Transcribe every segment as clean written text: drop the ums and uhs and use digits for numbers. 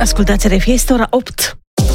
Ascultați RFI, este ora 8.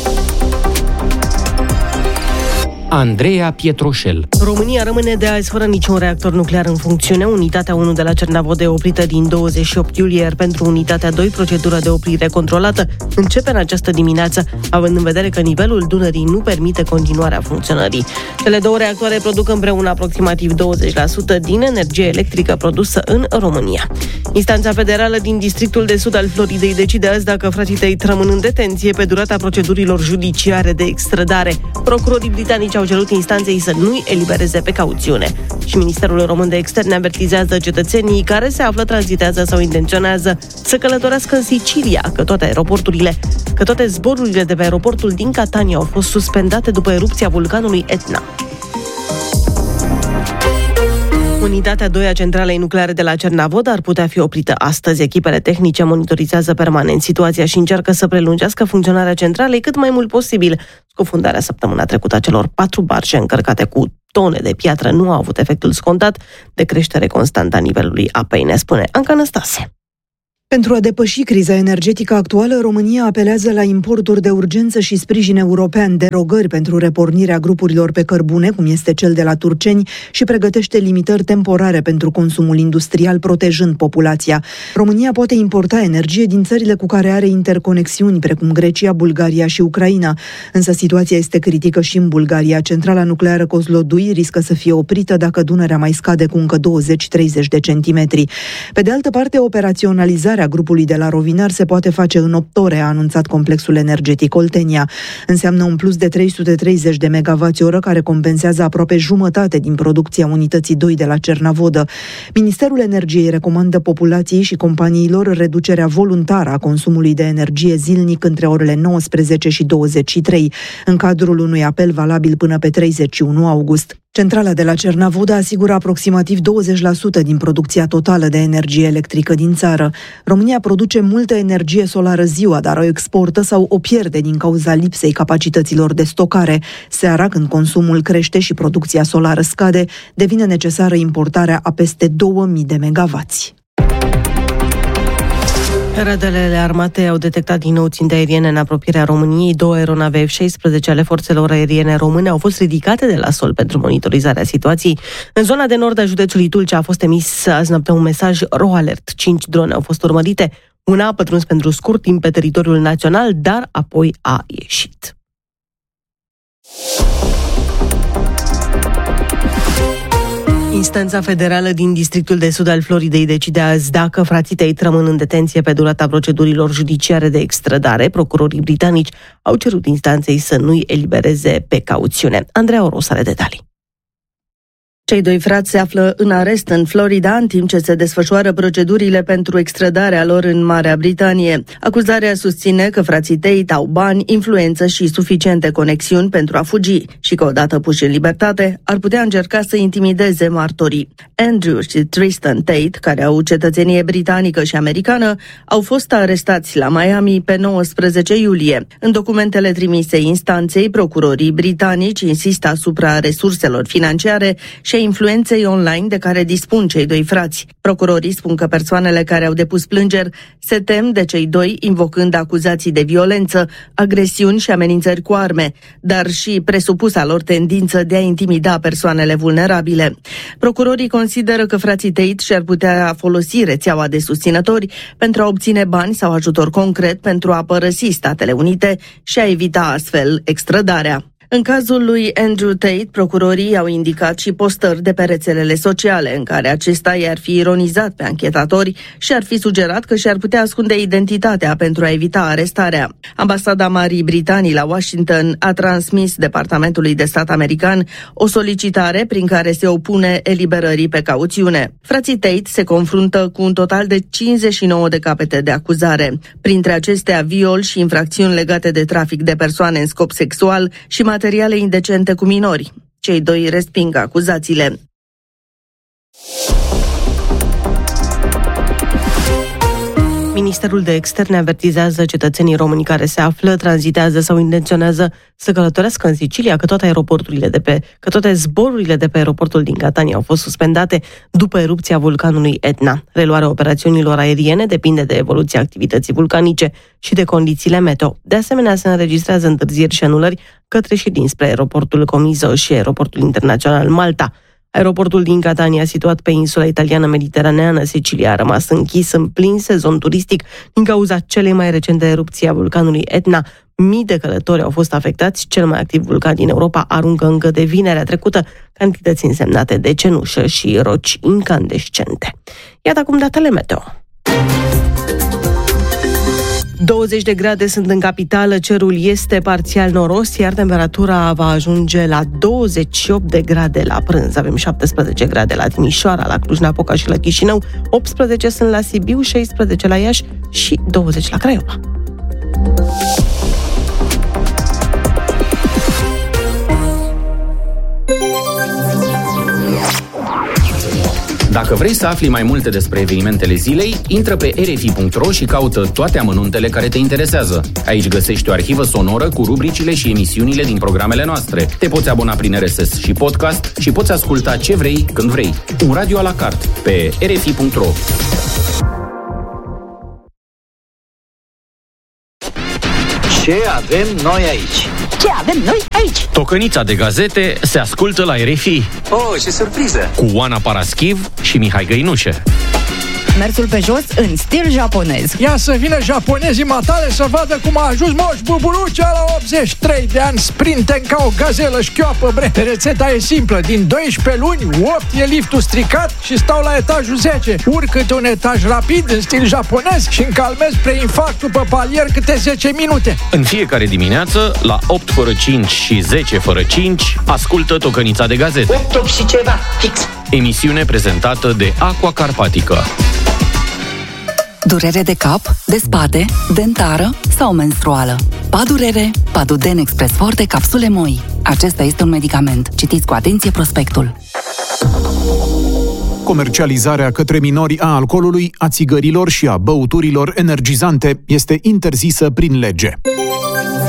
Andreea Pietroșel. România rămâne de azi fără niciun reactor nuclear în funcțiune. Unitatea 1 de la Cernavod e oprită din 28 iulie, iar pentru unitatea 2, procedura de oprire controlată începe în această dimineață, având în vedere că nivelul Dunării nu permite continuarea funcționării. Cele două reactoare produc împreună aproximativ 20% din energie electrică produsă în România. Instanța federală din districtul de sud al Floridei decide azi dacă frații tăi rămân în detenție pe durata procedurilor judiciare de extradare. Procurorii britanici au cerut instanței să nu-i elibereze pe cauțiune. Și Ministerul Român de Externe avertizează cetățenii care se află, tranzitează sau intenționează să călătorească în Sicilia, că toate zborurile de pe aeroportul din Catania au fost suspendate după erupția vulcanului Etna. Unitatea 2 a centralei nucleare de la Cernavod ar putea fi oprită astăzi. Echipele tehnice monitorizează permanent situația și încearcă să prelungească funcționarea centralei cât mai mult posibil. Scufundarea săptămâna trecută a celor 4 barge încărcate cu tone de piatră nu a avut efectul scontat de creștere constantă a nivelului apei, ne spune Anca Năstase. Pentru a depăși criza energetică actuală, România apelează la importuri de urgență și sprijin european, derogări pentru repornirea grupurilor pe cărbune, cum este cel de la Turceni, și pregătește limitări temporare pentru consumul industrial, protejând populația. România poate importa energie din țările cu care are interconexiuni, precum Grecia, Bulgaria și Ucraina. Însă situația este critică și în Bulgaria. Centrala nucleară Kozlodui riscă să fie oprită dacă Dunărea mai scade cu încă 20-30 de centimetri. Pe de altă parte, operaționalizarea grupului de la Rovinar se poate face în 8 ore, a anunțat complexul energetic Oltenia. Înseamnă un plus de 330 de MWh, care compensează aproape jumătate din producția unității 2 de la Cernavodă. Ministerul Energiei recomandă populației și companiilor reducerea voluntară a consumului de energie zilnic între orele 19 și 23, în cadrul unui apel valabil până pe 31 august. Centrala de la Cernavodă asigură aproximativ 20% din producția totală de energie electrică din țară. România produce multă energie solară ziua, dar o exportă sau o pierde din cauza lipsei capacităților de stocare. Seara, când consumul crește și producția solară scade, devine necesară importarea a peste 2000 de megavați. Radarele armatei au detectat din nou ținte aeriene în apropierea României. 2 aeronave F-16 ale forțelor aeriene române au fost ridicate de la sol pentru monitorizarea situației. În zona de nord a județului Tulcea a fost emis azi noapte un mesaj RoAlert. 5 drone au fost urmărite. Una a pătruns pentru scurt timp pe teritoriul național, dar apoi a ieșit. Instanța federală din districtul de sud al Floridei decide azi dacă frații tăi rămân în detenție pe durata procedurilor judiciare de extradare. Procurorii britanici au cerut instanței să nu-i elibereze pe cauțiune. Andreea Oros are detalii. Cei 2 frați se află în arest în Florida, în timp ce se desfășoară procedurile pentru extradarea lor în Marea Britanie. Acuzarea susține că frații Tate au bani, influență și suficiente conexiuni pentru a fugi și că, odată puși în libertate, ar putea încerca să intimideze martorii. Andrew și Tristan Tate, care au cetățenie britanică și americană, au fost arestați la Miami pe 19 iulie. În documentele trimise instanței, procurorii britanici insistă asupra resurselor financiare și a influenței online de care dispun cei 2 frați. Procurorii spun că persoanele care au depus plângeri se tem de cei 2, invocând acuzații de violență, agresiuni și amenințări cu arme, dar și presupusa lor tendință de a intimida persoanele vulnerabile. Procurorii consideră că frații Tate și-ar putea folosi rețeaua de susținători pentru a obține bani sau ajutor concret pentru a părăsi Statele Unite și a evita astfel extradarea. În cazul lui Andrew Tate, procurorii au indicat și postări de pe rețelele sociale în care acesta i-ar fi ironizat pe anchetatori și ar fi sugerat că și-ar putea ascunde identitatea pentru a evita arestarea. Ambasada Marii Britanii la Washington a transmis Departamentului de Stat american o solicitare prin care se opune eliberării pe cauțiune. Frații Tate se confruntă cu un total de 59 de capete de acuzare. Printre acestea, viol și infracțiuni legate de trafic de persoane în scop sexual și materiale indecente cu minori. Cei 2 resping acuzațiile. Ministerul de Externe avertizează cetățenii români care se află, tranzitează sau intenționează să călătorească în Sicilia că toate zborurile de pe aeroportul din Catania au fost suspendate după erupția vulcanului Etna. Reluarea operațiunilor aeriene depinde de evoluția activității vulcanice și de condițiile meteo. De asemenea, se înregistrează întârzieri și anulări către și dinspre aeroportul Comiso și aeroportul internațional Malta. Aeroportul din Catania, situat pe insula italiană mediteraneană Sicilia, a rămas închis în plin sezon turistic din cauza celei mai recente erupții a vulcanului Etna. Mii de călători au fost afectați. Cel mai activ vulcan din Europa aruncă încă de vinerea trecută cantități însemnate de cenușă și roci incandescente. Iată acum datele meteo. 20 de grade sunt în capitală, cerul este parțial noros, iar temperatura va ajunge la 28 de grade la prânz. Avem 17 grade la Timișoara, la Cluj-Napoca și la Chișinău, 18 sunt la Sibiu, 16 la Iași și 20 la Craiova. Dacă vrei să afli mai multe despre evenimentele zilei, intră pe rfi.ro și caută toate amănuntele care te interesează. Aici găsești o arhivă sonoră cu rubricile și emisiunile din programele noastre. Te poți abona prin RSS și podcast și poți asculta ce vrei, când vrei. Un radio à la carte pe rfi.ro. Ce avem noi aici? Ce avem noi aici? Tocănița de gazete se ascultă la RFI. Oh, ce surpriză! Cu Oana Paraschiv și Mihai Găinușe. Mersul pe jos în stil japonez. Ia să vină japonezii matale să vadă cum a ajuns Moș Buburucea la 83 de ani, sprinten ca o gazelă șchioapă, bre. Rețeta e simplă, din 12 luni, 8 e liftul stricat și stau la etajul 10. Urc câte un etaj rapid în stil japonez și încalmez preinfarctul pe palier câte 10 minute. În fiecare dimineață, la 8 fără 5 și 10 fără 5, ascultă Tocănița de gazete. 8 și ceva, fix. Emisiune prezentată de Aqua Carpatica. Durere de cap, de spate, dentară sau menstruală. Padurere, Paduden Express Forte, capsule moi. Acesta este un medicament. Citiți cu atenție prospectul. Comercializarea către minori a alcoolului, a țigărilor și a băuturilor energizante este interzisă prin lege.